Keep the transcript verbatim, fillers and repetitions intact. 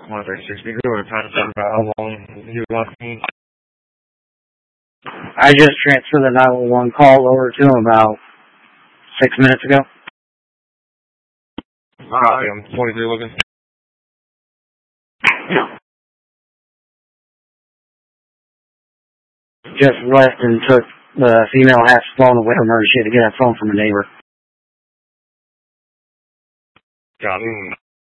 one thirty-six. Be good with time about how long you left me. I just transferred the nine one one call over to him about six minutes ago. Alright, I'm twenty-three looking. Just left and took the female half phone away from her. She had to get that phone from a neighbor. Got it.